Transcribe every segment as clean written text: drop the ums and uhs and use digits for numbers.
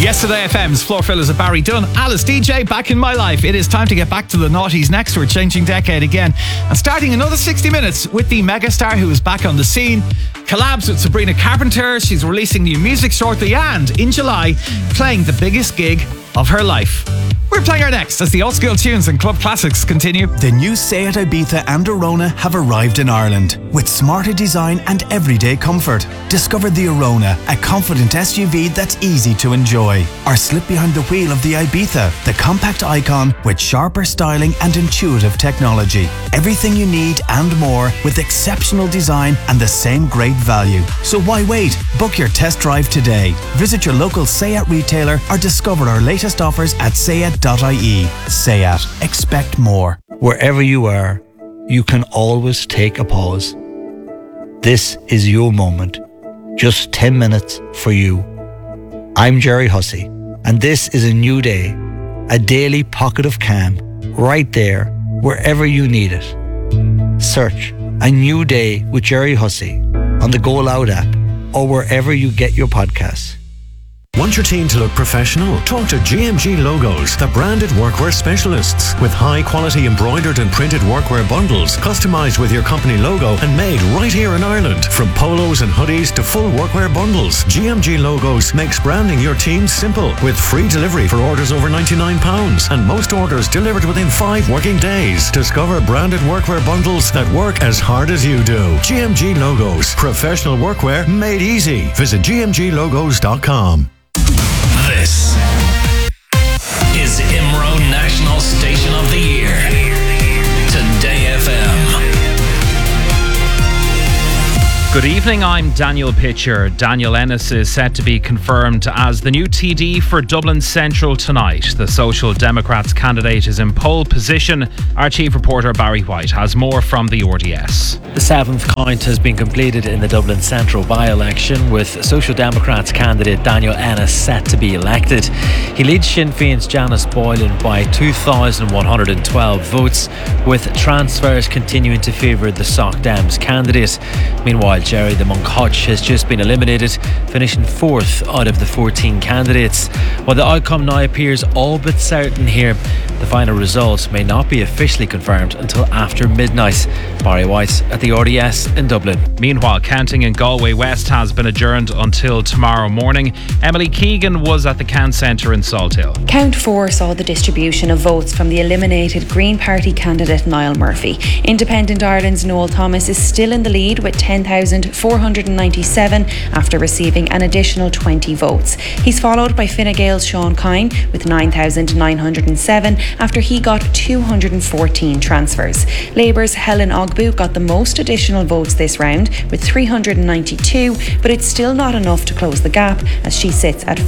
Yesterday FM's floor fillers of Barry Dunn, Alice DJ, back in my life. It is time to get back to the noughties next. We're changing decade again and starting another 60 minutes with the megastar who is back on the scene. Collabs with Sabrina Carpenter. She's releasing new music shortly and in July playing the biggest gig of her life. We're playing her next as the old school tunes and club classics continue. The new Seat Ibiza and Arona have arrived in Ireland with smarter design and everyday comfort. Discover the Arona, a confident SUV that's easy to enjoy. Or slip behind the wheel of the Ibiza, the compact icon with sharper styling and intuitive technology. Everything you need and more with exceptional design and the same great value. So why wait? Book your test drive today. Visit your local Seat retailer or discover our latest offers at seat.ie. Seat. Expect more. Wherever you are, you can always take a pause. This is your moment. Just 10 minutes for you. I'm Jerry Hussey, and this is a new day, a daily pocket of calm, right there, wherever you need it. Search A New Day with Jerry Hussey on the Go Loud app or wherever you get your podcasts. Want your team to look professional? Talk to GMG Logos, the branded workwear specialists. With high-quality embroidered and printed workwear bundles, customised with your company logo and made right here in Ireland. From polos and hoodies to full workwear bundles, GMG Logos makes branding your team simple, with free delivery for orders over £99 and most orders delivered within 5 working days. Discover branded workwear bundles that work as hard as you do. GMG Logos, professional workwear made easy. Visit gmglogos.com. This is IMRO National Station of the Year. Today FM. Good evening, I'm Daniel Pitcher. Daniel Ennis is set to be confirmed as the new TD for Dublin Central tonight. The Social Democrats candidate is in pole position. Our chief reporter Barry White has more from the RDS. The 7th count has been completed in the Dublin Central by-election, with Social Democrats candidate Daniel Ennis set to be elected. He leads Sinn Féin's Janice Boylan by 2,112 votes, with transfers continuing to favour the Soc Dems candidate. Meanwhile, Jerry the Monk Hutch has just been eliminated, finishing 4th out of the 14 candidates. While the outcome now appears all but certain here, the final result may not be officially confirmed until after midnight. Barry White at the RDS in Dublin. Meanwhile, counting in Galway West has been adjourned until tomorrow morning. Emily Keegan was at the Count Centre in Salthill. Count 4 saw the distribution of votes from the eliminated Green Party candidate Niall Murphy. Independent Ireland's Noel Thomas is still in the lead with 10,497 after receiving an additional 20 votes. He's followed by Fine Gael's Sean Kine with 9,907 after he got 214 transfers. Labour's Helen Ogbu got the most additional votes this round with 392, but it's still not enough to close the gap as she sits at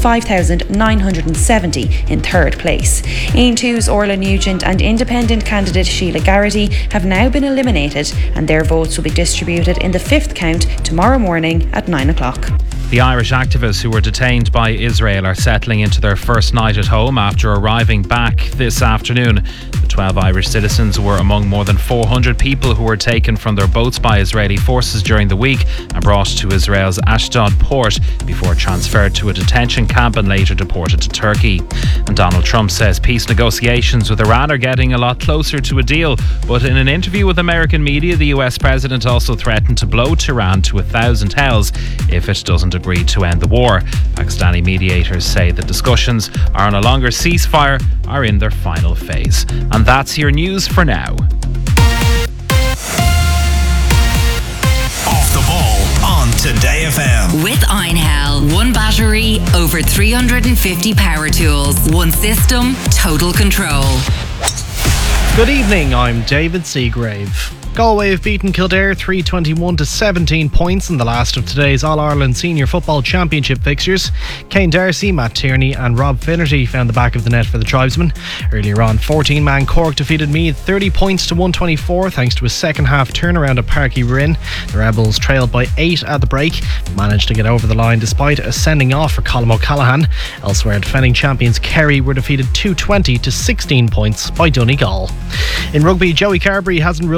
5,970 in third place. Aontú's 2's Orla Nugent and independent candidate Sheila Garrity have now been eliminated, and their votes will be distributed in the 5th count tomorrow morning at 9 o'clock. The Irish activists who were detained by Israel are settling into their first night at home after arriving back this afternoon. The 12 Irish citizens were among more than 400 people who were taken from their boats by Israeli forces during the week and brought to Israel's Ashdod port before transferred to a detention camp and later deported to Turkey. And Donald Trump says peace negotiations with Iran are getting a lot closer to a deal. But in an interview with American media, the US president also threatened to blow Tehran to 1,000 hells if it doesn't agree to end the war. Pakistani mediators say the discussions are on a longer ceasefire are in their final phase. And that's your news for now. Off the ball on Today FM. With Einhell, one battery, over 350 power tools, one system, total control. Good evening, I'm David Seagrave. Galway have beaten Kildare 321 to 17 points in the last of today's All-Ireland Senior Football Championship fixtures. Kane Darcy, Matt Tierney and Rob Finnerty found the back of the net for the tribesmen. Earlier on, 14-man Cork defeated Meath 30 points to 124 thanks to a second half turnaround at Páirc Uí Rinn. The Rebels trailed by 8 at the break, managed to get over the line despite a sending off for Colm O'Callaghan. Elsewhere, defending champions Kerry were defeated 220 to 16 points by Donegal. In rugby, Joey Carberry hasn't ruled out a switch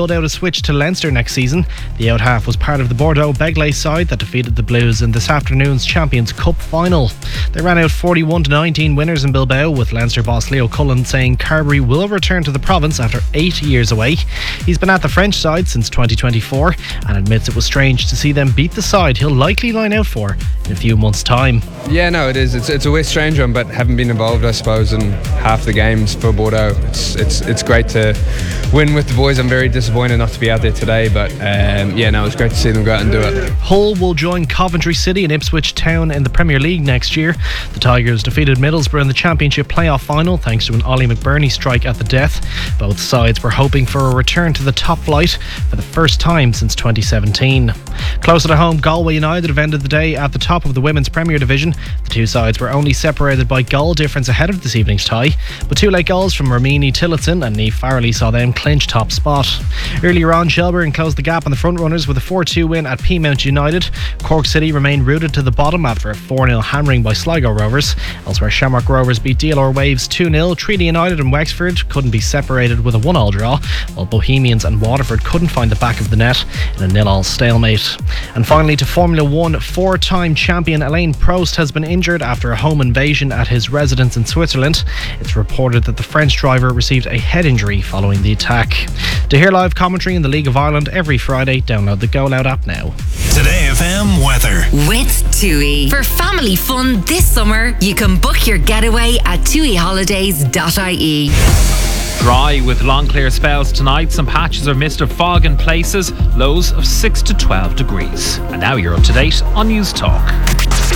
switch to Leinster next season. The out half was part of the Bordeaux Begley side that defeated the Blues in this afternoon's Champions Cup final. They ran out 41-19 winners in Bilbao, with Leinster boss Leo Cullen saying Carbery will return to the province after 8 years away. He's been at the French side since 2024 and admits it was strange to see them beat the side he'll likely line out for in a few months' time. Yeah, no, it is. It's a West strange one, but haven't been involved, I suppose, in half the games for Bordeaux. It's great to win with the boys. I'm very disappointed not to be out there today, but it's great to see them go out and do it. Hull will join Coventry City and Ipswich Town in the Premier League next year. The Tigers defeated Middlesbrough in the Championship playoff final thanks to an Ollie McBurney strike at the death. Both sides were hoping for a return to the top flight for the first time since 2017. Closer to home, Galway United have ended the day at the top of the Women's Premier Division. The two sides were only separated by goal difference ahead of this evening's tie, but two late goals from Romini Tillotson and Niamh Farrelly saw them clinch top spot. Earlier on, Shelbourne closed the gap on the front runners with a 4-2 win at Peamount United. Cork City remained rooted to the bottom after a 4-0 hammering by Sligo Rovers. Elsewhere, Shamrock Rovers beat DLR Waves 2-0. Treaty United and Wexford couldn't be separated with a 1-1 draw, while Bohemians and Waterford couldn't find the back of the net in a 0-0 stalemate. And finally, to Formula 1, four-time champion Alain Prost has been injured after a home invasion at his residence in Switzerland. It's reported that the French driver received a head injury following the attack. To hear live commentary in the League of Ireland every Friday, download the Go Loud app now. Today FM weather. With TUI. For family fun this summer, you can book your getaway at tuiholidays.ie. Dry with long clear spells tonight. Some patches or mist of fog in places. Lows of 6 to 12 degrees. And now you're up to date on News Talk.